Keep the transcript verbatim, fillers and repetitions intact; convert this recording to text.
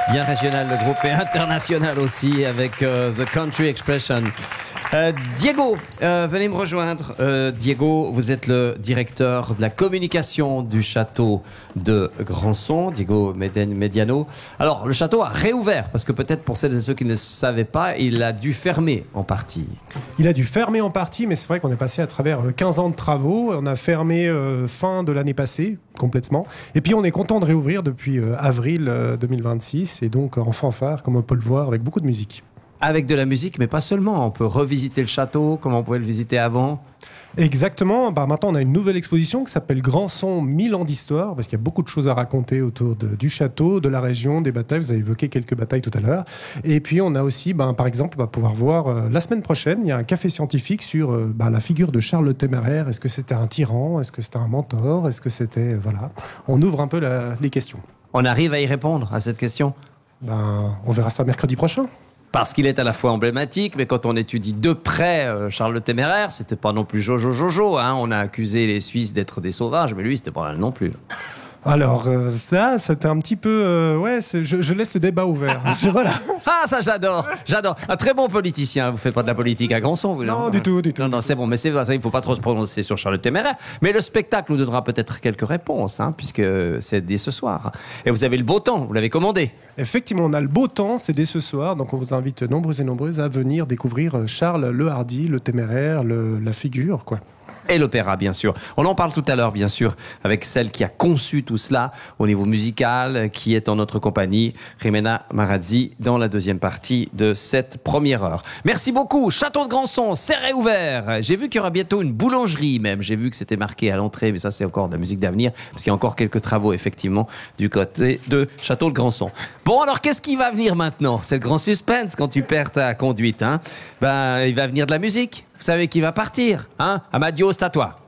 Bien régional le groupe et international aussi avec euh, The Country Expression. Euh, Diego, euh, venez me rejoindre. Euh, Diego, vous êtes le directeur de la communication du château de Grandson, Diego Mediano. Alors, le château a réouvert, parce que peut-être pour celles et ceux qui ne le savaient pas, il a dû fermer en partie. Il a dû fermer en partie, mais c'est vrai qu'on est passé à travers quinze ans de travaux. On a fermé euh, fin de l'année passée, complètement. Et puis, on est content de réouvrir depuis euh, avril euh, deux mille vingt-six, et donc en fanfare, comme on peut le voir, avec beaucoup de musique. Avec de la musique, mais pas seulement. On peut revisiter le château comme on pouvait le visiter avant. Exactement. Bah, maintenant, on a une nouvelle exposition qui s'appelle Grandson mille ans d'histoire, parce qu'il y a beaucoup de choses à raconter autour de, du château, de la région, des batailles. Vous avez évoqué quelques batailles tout à l'heure. Et puis, on a aussi, bah, par exemple, on va pouvoir voir euh, la semaine prochaine, il y a un café scientifique sur euh, bah, la figure de Charles le Téméraire. Est-ce que c'était un tyran? Est-ce que c'était un mentor? Est-ce que c'était... Voilà. On ouvre un peu la, les questions. On arrive à y répondre à cette question? Ben, on verra ça mercredi prochain. Parce qu'il est à la fois emblématique, mais quand on étudie de près euh, Charles le Téméraire, c'était pas non plus Jojo Jojo, hein. On a accusé les Suisses d'être des sauvages, mais lui, c'était pas mal non plus. Alors euh, ça, c'était un petit peu... Euh, ouais, je, je laisse le débat ouvert. Voilà. Ah, ça j'adore, j'adore. Un très bon politicien. Vous faites pas de la politique à Grandson, vous? Non, du tout, du tout. Non, non, c'est bon, mais c'est ça, il faut pas trop se prononcer sur Charles le Téméraire. Mais le spectacle nous donnera peut-être quelques réponses, hein, puisque c'est dès ce soir. Et vous avez le beau temps, vous l'avez commandé. Effectivement, on a le beau temps, c'est dès ce soir. Donc on vous invite nombreux et nombreuses à venir découvrir Charles le Hardi, le Téméraire, le, la figure, quoi. Et l'opéra, bien sûr. On en parle tout à l'heure, bien sûr, avec celle qui a conçu tout cela au niveau musical, qui est en notre compagnie, Jimena Marazzi, dans la deuxième partie de cette première heure. Merci beaucoup. Château de Grandson, c'est réouvert. J'ai vu qu'il y aura bientôt une boulangerie même. J'ai vu que c'était marqué à l'entrée, mais ça, c'est encore de la musique d'avenir, parce qu'il y a encore quelques travaux, effectivement, du côté de Château de Grandson. Bon, alors, qu'est-ce qui va venir maintenant? C'est le grand suspense quand tu perds ta conduite, hein. Ben, il va venir de la musique. Vous savez qui va partir, hein? Amadio, c'est à toi.